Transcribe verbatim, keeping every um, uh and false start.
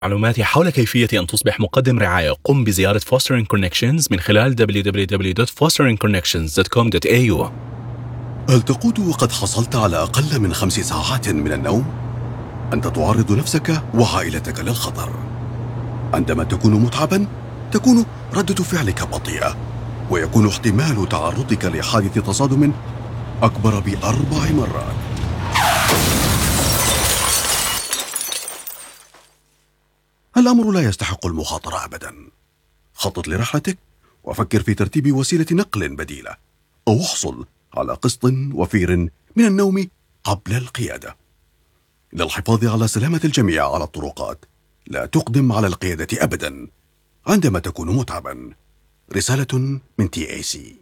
معلومات حول كيفية أن تصبح مقدم رعاية. قم بزيارة Fostering Connections من خلال دبليو دبليو دبليو دوت فوسترينج كونكشنز دوت كوم دوت إيه يو. هل تقود وقد حصلت على أقل من خمس ساعات من النوم؟ أنت تعرض نفسك وعائلتك للخطر. عندما تكون متعبا تكون ردة فعلك بطيئة، ويكون احتمال تعرضك لحادث تصادم أكبر بأربع مرات. الأمر لا يستحق المخاطرة أبدا. خطط لرحلتك وفكر في ترتيب وسيلة نقل بديلة، أو احصل على قسط وفير من النوم قبل القيادة. للحفاظ على سلامة الجميع على الطرقات، لا تقدم على القيادة أبدا عندما تكون متعبا. رسالة من تي إيه سي.